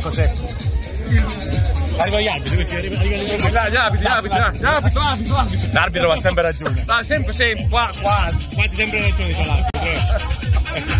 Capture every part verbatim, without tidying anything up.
cos'è? Arriva gli arbitri, questi arriva gli arbitri. Gli arbitri, gli arbitri, gli arbitri, l'arbitro, l'arbitro. L'arbitro va sempre ragione. Va sempre, sempre, qua, quasi. Quasi sempre ragione c'ha l'arbitro.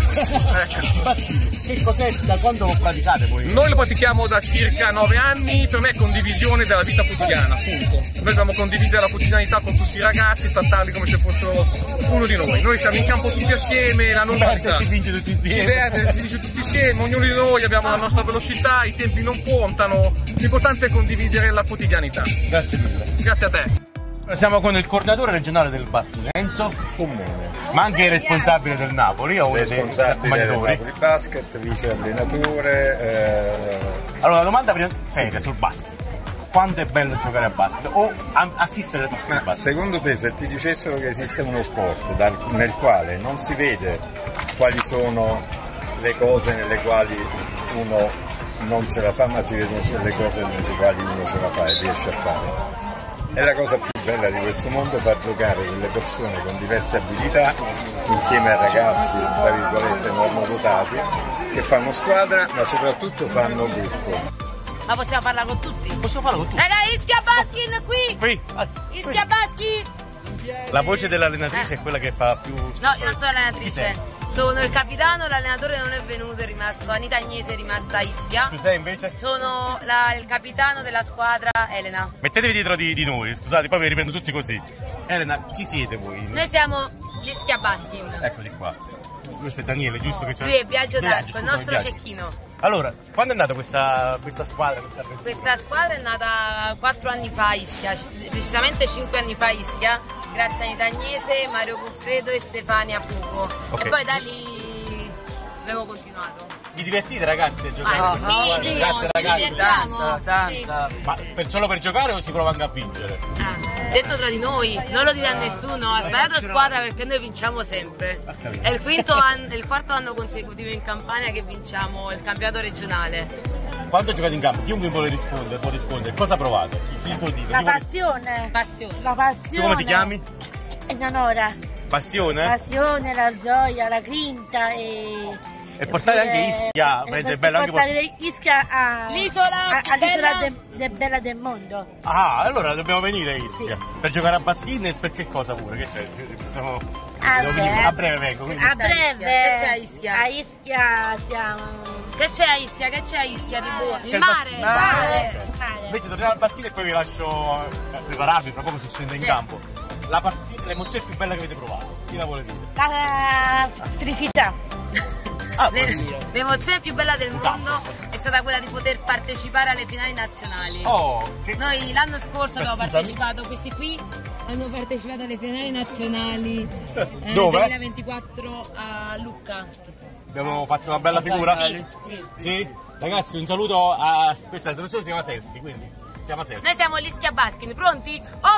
Che cos'è? Da quando lo praticate voi? Noi lo pratichiamo da circa nove anni, per me è condivisione della vita quotidiana, appunto. Noi dobbiamo condividere la quotidianità con tutti i ragazzi, trattarli come se fossero uno di noi. Noi siamo in campo tutti assieme, la normalità. Si vince tutti insieme. Si vede, si vince tutti insieme, ognuno di noi abbiamo la nostra velocità, i tempi non contano. L'importante è condividere la quotidianità. Grazie mille. Grazie a te. Siamo con il coordinatore regionale del Basket, Enzo Comune. ma anche il responsabile del Napoli, o responsabile del Napoli Basket, vice allenatore. Eh... Allora, una domanda prima seria sul basket. Quanto è bello giocare a basket o assistere a tutti i basket? Secondo te, se ti dicessero che esiste uno sport dal, nel quale non si vede quali sono le cose nelle quali uno non ce la fa, ma si vedono solo le cose nelle quali uno ce la fa e riesce a fare, è la cosa più bella di questo mondo, far giocare delle persone con diverse abilità insieme a ragazzi, tra virgolette, normodotati, che fanno squadra ma soprattutto fanno gruppo. Ma possiamo farla con tutti? Possiamo farla con tutti? Raga, Ischia Baskin qui! Qui! Ischia Baskin! La voce dell'allenatrice eh. è quella che fa più... No, io non sono l'allenatrice. Sono il capitano, l'allenatore non è venuto, è rimasto, Anita Agnese è rimasta a Ischia. Tu sei invece? Sono la, il capitano della squadra, Elena. Mettetevi dietro di, di noi, scusate, poi vi riprendo tutti così. Elena, chi siete voi? Noi siamo l'Ischia Baskin. Eccoli qua. Questo è Daniele, giusto che c'è? Lui è Biagio d'Arco, il nostro cecchino. Allora, quando è nata questa, questa squadra? Questa, questa squadra è nata quattro anni fa a Ischia, precisamente cinque anni fa a Ischia, grazie a Anita Agnese, Mario Goffredo e Stefania Fugo. Okay. E poi da lì abbiamo continuato. Vi divertite ragazzi a giocare? Ah, no, sì, sì, grazie no, ragazzi. Tanta, tanta. Ma per solo per giocare o si prova anche a vincere? Ah, detto tra di noi, non lo dite a nessuno, ha sbagliato squadra perché noi vinciamo sempre. È il, quinto anno, è il quarto anno consecutivo in Campania che vinciamo il campionato regionale. Quando giocate in campo, chiunque vuole rispondere, può rispondere, cosa provate? Chi può dire? La passione. Passione. La passione. Tu come ti chiami? Eleonora. Passione? Passione, la gioia, la grinta e... E portare anche Ischia, penso è bello anche portare Ischia all'isola de, de bella del mondo. Ah, allora dobbiamo venire a Ischia sì. per giocare a Baschini e per che cosa pure? Che c'è? Siamo... A, venire, a breve vengo. Quindi... A breve. Che c'è a Ischia? A Ischia siamo. Che c'è a Ischia? Che c'è a Ischia di buono? Il, il mare! Il mare. mare. Okay. Invece torniamo al Baschini e poi vi lascio prepararvi, fra poco si scende in sì. campo. La partita, l'emozione più bella che avete provato, chi la vuole dire? La felicità. Ah, l'emozione più bella del mondo è stata quella di poter partecipare alle finali nazionali. Oh, che... Noi l'anno scorso abbiamo partecipato, questi qui hanno partecipato alle finali nazionali eh, Dove? duemilaventiquattro a Lucca. Abbiamo fatto una bella figura? Sì, sì. Sì? Ragazzi, un saluto a... questa trasmissione si chiama Selfie, quindi si chiama Selfie. Noi siamo l'Ischia Baskin, pronti? Oh!